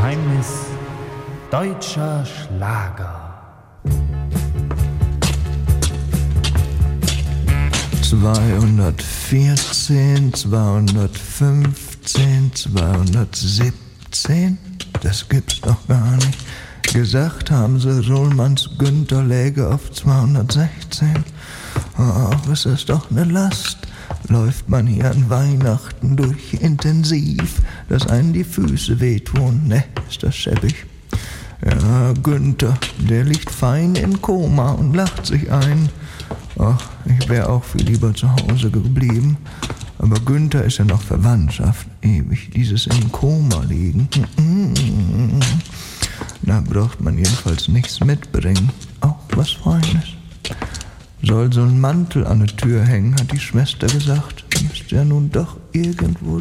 Geheimnis deutscher Schlager. 214, 215, 217, das gibt's doch gar nicht. Gesagt haben sie, Rollmanns Günther läge auf 216. Ach, ist das doch eine Last. Läuft man hier an Weihnachten durch intensiv, dass einen die Füße wehtun. Ne, ist das schäbig. Ja, Günther, der liegt fein in Koma und lacht sich ein. Ach, ich wäre auch viel lieber zu Hause geblieben. Aber Günther ist ja noch Verwandtschaft. Ewig dieses im Koma liegen. Da braucht man jedenfalls nichts mitbringen. Auch was Feines. Soll so ein Mantel an der Tür hängen, hat die Schwester gesagt. Müsste ja nun doch irgendwo